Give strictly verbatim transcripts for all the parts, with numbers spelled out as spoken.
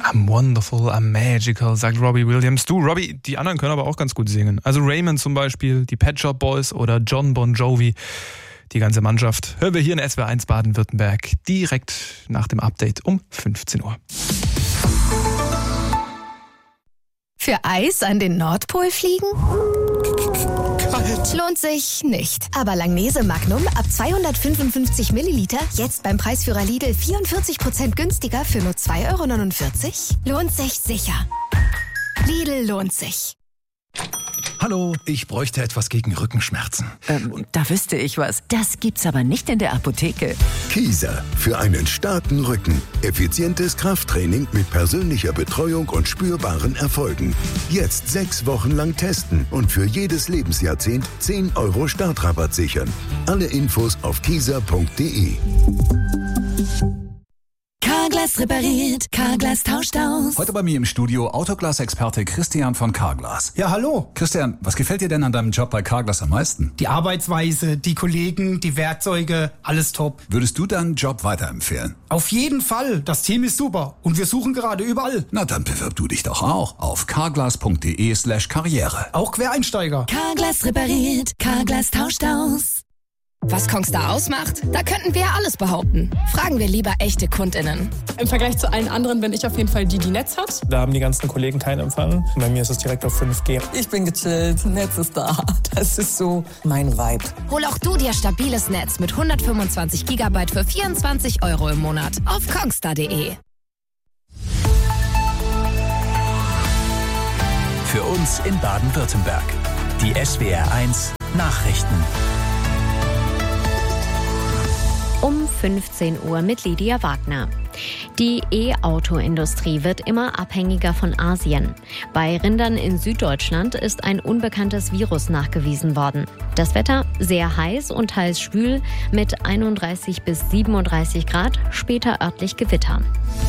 I'm wonderful, I'm magical, sagt Robbie Williams. Du, Robbie, die anderen können aber auch ganz gut singen. Also Raymond zum Beispiel, die Pet Shop Boys oder John Bon Jovi. Die ganze Mannschaft hören wir hier in S W R eins Baden-Württemberg direkt nach dem Update um fünfzehn Uhr. Für Eis an den Nordpol fliegen? Kalt. Lohnt sich nicht. Aber Langnese Magnum ab zweihundertfünfundfünfzig Milliliter jetzt beim Preisführer Lidl vierundvierzig Prozent günstiger für nur zwei Euro neunundvierzig? Lohnt sich sicher. Lidl lohnt sich. Hallo, ich bräuchte etwas gegen Rückenschmerzen. Ähm, da wüsste ich was. Das gibt's aber nicht in der Apotheke. Kieser für einen starken Rücken. Effizientes Krafttraining mit persönlicher Betreuung und spürbaren Erfolgen. Jetzt sechs Wochen lang testen und für jedes Lebensjahrzehnt zehn Euro Startrabatt sichern. Alle Infos auf kieser punkt de. Carglass repariert, Carglass tauscht aus. Heute bei mir im Studio Autoglas-Experte Christian von Carglass. Ja, hallo. Christian, was gefällt dir denn an deinem Job bei Carglass am meisten? Die Arbeitsweise, die Kollegen, die Werkzeuge, alles top. Würdest du deinen Job weiterempfehlen? Auf jeden Fall. Das Team ist super. Und wir suchen gerade überall. Na, dann bewirb du dich doch auch auf carglass punkt de slash karriere. Auch Quereinsteiger. Carglass repariert, Carglass tauscht aus. Was Kongstar ausmacht? Da könnten wir alles behaupten. Fragen wir lieber echte KundInnen. Im Vergleich zu allen anderen bin ich auf jeden Fall die, die Netz hat. Da haben die ganzen Kollegen keinen Empfang. Bei mir ist es direkt auf fünf G. Ich bin gechillt, Netz ist da. Das ist so mein Vibe. Hol auch du dir stabiles Netz mit hundertfünfundzwanzig Gigabyte für vierundzwanzig Euro im Monat auf kongstar punkt de. Für uns in Baden-Württemberg. Die S W R eins Nachrichten. Um fünfzehn Uhr mit Lydia Wagner. Die E-Auto-Industrie wird immer abhängiger von Asien. Bei Rindern in Süddeutschland ist ein unbekanntes Virus nachgewiesen worden. Das Wetter sehr heiß und teils schwül mit einunddreißig bis siebenunddreißig Grad, später örtlich Gewitter.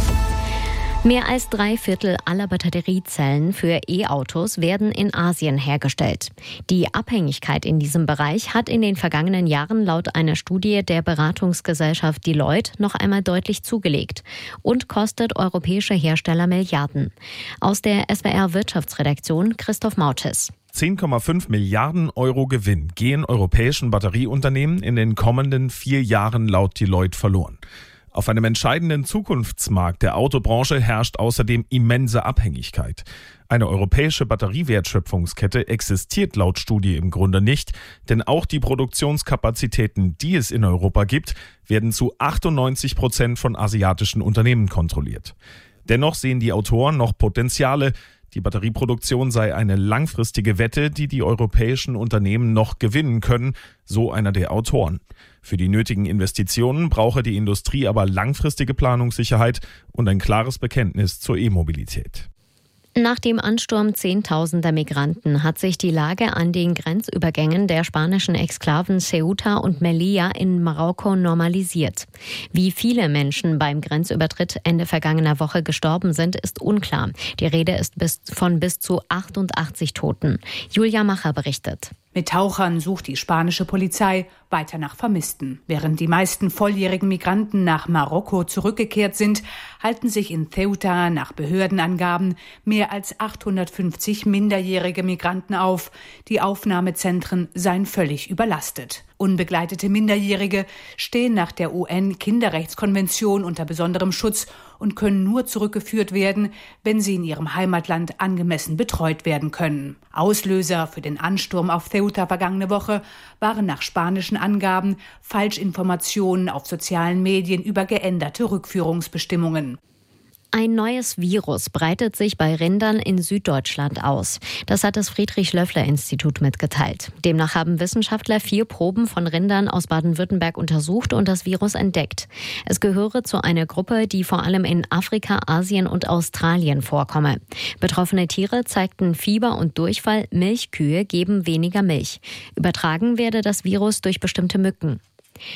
Mehr als drei Viertel aller Batteriezellen für E-Autos werden in Asien hergestellt. Die Abhängigkeit in diesem Bereich hat in den vergangenen Jahren laut einer Studie der Beratungsgesellschaft Deloitte noch einmal deutlich zugelegt und kostet europäische Hersteller Milliarden. Aus der S W R Wirtschaftsredaktion Christoph Mautes. zehn Komma fünf Milliarden Euro Gewinn gehen europäischen Batterieunternehmen in den kommenden vier Jahren laut Deloitte verloren. Auf einem entscheidenden Zukunftsmarkt der Autobranche herrscht außerdem immense Abhängigkeit. Eine europäische Batteriewertschöpfungskette existiert laut Studie im Grunde nicht, denn auch die Produktionskapazitäten, die es in Europa gibt, werden zu achtundneunzig Prozent von asiatischen Unternehmen kontrolliert. Dennoch sehen die Autoren noch Potenziale. Die Batterieproduktion sei eine langfristige Wette, die die europäischen Unternehmen noch gewinnen können, so einer der Autoren. Für die nötigen Investitionen brauche die Industrie aber langfristige Planungssicherheit und ein klares Bekenntnis zur E-Mobilität. Nach dem Ansturm zehntausender Migranten hat sich die Lage an den Grenzübergängen der spanischen Exklaven Ceuta und Melilla in Marokko normalisiert. Wie viele Menschen beim Grenzübertritt Ende vergangener Woche gestorben sind, ist unklar. Die Rede ist bis von bis zu achtundachtzig Toten. Julia Macher berichtet. Mit Tauchern sucht die spanische Polizei weiter nach Vermissten. Während die meisten volljährigen Migranten nach Marokko zurückgekehrt sind, halten sich in Ceuta nach Behördenangaben mehr als achthundertfünfzig minderjährige Migranten auf. Die Aufnahmezentren seien völlig überlastet. Unbegleitete Minderjährige stehen nach der U N-Kinderrechtskonvention unter besonderem Schutz und können nur zurückgeführt werden, wenn sie in ihrem Heimatland angemessen betreut werden können. Auslöser für den Ansturm auf Ceuta vergangene Woche waren nach spanischen Angaben Falschinformationen auf sozialen Medien über geänderte Rückführungsbestimmungen. Ein neues Virus breitet sich bei Rindern in Süddeutschland aus. Das hat das Friedrich-Löffler-Institut mitgeteilt. Demnach haben Wissenschaftler vier Proben von Rindern aus Baden-Württemberg untersucht und das Virus entdeckt. Es gehöre zu einer Gruppe, die vor allem in Afrika, Asien und Australien vorkomme. Betroffene Tiere zeigten Fieber und Durchfall, Milchkühe geben weniger Milch. Übertragen werde das Virus durch bestimmte Mücken.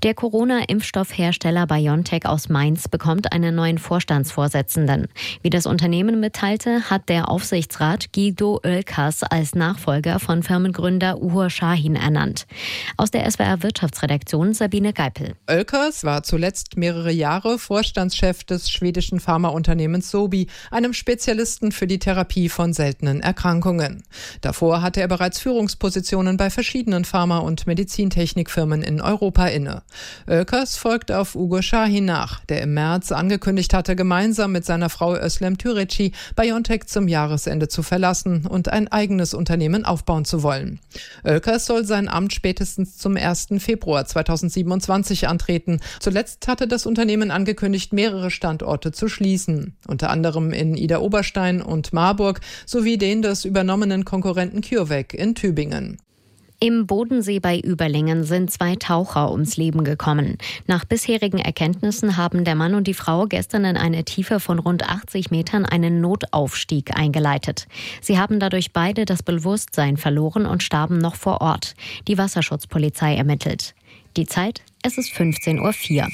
Der Corona-Impfstoffhersteller BioNTech aus Mainz bekommt einen neuen Vorstandsvorsitzenden. Wie das Unternehmen mitteilte, hat der Aufsichtsrat Guido Oelkers als Nachfolger von Firmengründer Uğur Şahin ernannt. Aus der S W R Wirtschaftsredaktion Sabine Geipel. Oelkers war zuletzt mehrere Jahre Vorstandschef des schwedischen Pharmaunternehmens Sobi, einem Spezialisten für die Therapie von seltenen Erkrankungen. Davor hatte er bereits Führungspositionen bei verschiedenen Pharma- und Medizintechnikfirmen in Europa inne. Oelkers folgt auf Uğur Şahin nach, der im März angekündigt hatte, gemeinsam mit seiner Frau Özlem Türeci BioNTech zum Jahresende zu verlassen und ein eigenes Unternehmen aufbauen zu wollen. Oelkers soll sein Amt spätestens zum ersten Februar zweitausendsiebenundzwanzig antreten. Zuletzt hatte das Unternehmen angekündigt, mehrere Standorte zu schließen, unter anderem in Idar-Oberstein und Marburg sowie den des übernommenen Konkurrenten CureVac in Tübingen. Im Bodensee bei Überlingen sind zwei Taucher ums Leben gekommen. Nach bisherigen Erkenntnissen haben der Mann und die Frau gestern in eine Tiefe von rund achtzig Metern einen Notaufstieg eingeleitet. Sie haben dadurch beide das Bewusstsein verloren und starben noch vor Ort. Die Wasserschutzpolizei ermittelt. Die Zeit, es ist fünfzehn Uhr vier.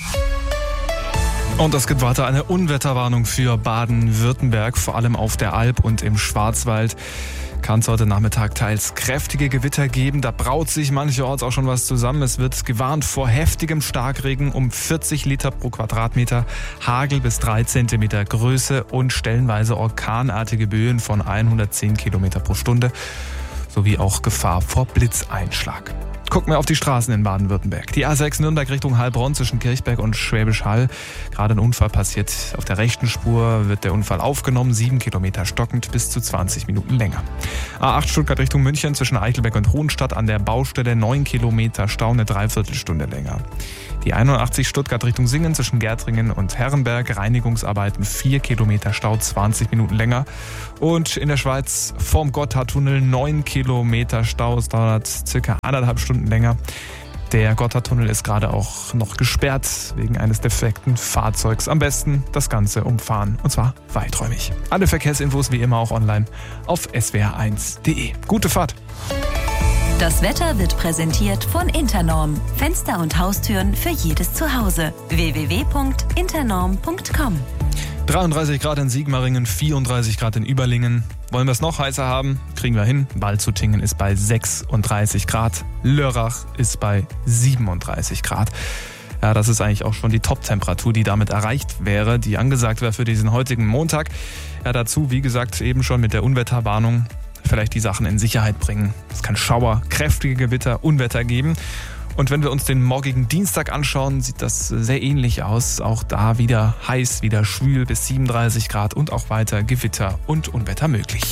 Und es gibt weiter eine Unwetterwarnung für Baden-Württemberg, vor allem auf der Alp und im Schwarzwald. Kann es heute Nachmittag teils kräftige Gewitter geben. Da braut sich mancherorts auch schon was zusammen. Es wird gewarnt vor heftigem Starkregen um vierzig Liter pro Quadratmeter, Hagel bis drei Zentimeter Größe und stellenweise orkanartige Böen von hundertzehn Kilometer pro Stunde, sowie auch Gefahr vor Blitzeinschlag. Gucken wir auf die Straßen in Baden-Württemberg. Die A sechs Nürnberg Richtung Heilbronn zwischen Kirchberg und Schwäbisch Hall. Gerade ein Unfall passiert. Auf der rechten Spur wird der Unfall aufgenommen. Sieben Kilometer stockend, bis zu zwanzig Minuten länger. A acht Stuttgart Richtung München zwischen Eichelberg und Hohenstadt an der Baustelle. Neun Kilometer Stau, eine Dreiviertelstunde länger. Die einundachtzig Stuttgart Richtung Singen zwischen Gärtringen und Herrenberg. Reinigungsarbeiten vier Kilometer Stau, zwanzig Minuten länger. Und in der Schweiz vorm Gotthardtunnel neun Kilometer Stau. Es dauert circa anderthalb Stunden länger. Der Gotthardtunnel ist gerade auch noch gesperrt wegen eines defekten Fahrzeugs. Am besten das Ganze umfahren, und zwar weiträumig. Alle Verkehrsinfos wie immer auch online auf s w r eins punkt d e. Gute Fahrt! Das Wetter wird präsentiert von Internorm. Fenster und Haustüren für jedes Zuhause. w w w punkt internorm punkt com. dreiunddreißig Grad in Sigmaringen, vierunddreißig Grad in Überlingen. Wollen wir es noch heißer haben? Kriegen wir hin. Waldshutingen ist bei sechsunddreißig Grad. Lörrach ist bei siebenunddreißig Grad. Ja, das ist eigentlich auch schon die Top-Temperatur, die damit erreicht wäre, die angesagt wäre für diesen heutigen Montag. Ja, dazu, wie gesagt, eben schon mit der Unwetterwarnung vielleicht die Sachen in Sicherheit bringen. Es kann Schauer, kräftige Gewitter, Unwetter geben. Und wenn wir uns den morgigen Dienstag anschauen, sieht das sehr ähnlich aus. Auch da wieder heiß, wieder schwül bis siebenunddreißig Grad und auch weiter Gewitter und Unwetter möglich.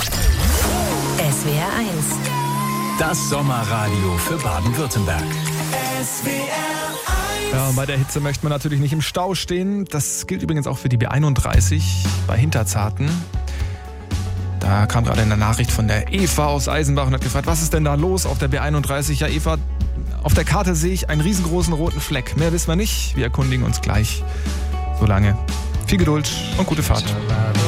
S W R eins. Das Sommerradio für Baden-Württemberg. S W R eins. Ja, bei der Hitze möchte man natürlich nicht im Stau stehen. Das gilt übrigens auch für die B einunddreißig bei Hinterzarten. Da kam gerade eine Nachricht von der Eva aus Eisenbach und hat gefragt, was ist denn da los auf der B einunddreißig? Ja, Eva, auf der Karte sehe ich einen riesengroßen roten Fleck. Mehr wissen wir nicht. Wir erkundigen uns gleich. Solange viel Geduld und gute Fahrt.